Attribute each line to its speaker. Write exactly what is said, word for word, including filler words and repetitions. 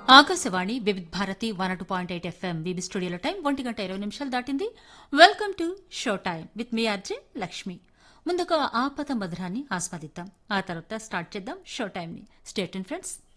Speaker 1: ఆకాశవాణి వివిధ Bharati one two point eight FM BB స్టూడియోలో time ఒంటి గంట ఇరవై నిమిషాలు దాటింది. Welcome to show time with me RJ Lakshmi. ముందుగా ఆపద మధురాన్ని ఆస్వాదిద్దాం, ఆ తర్వాత స్టార్ట్ చేద్దాం షో టైంని. Stay tuned friends.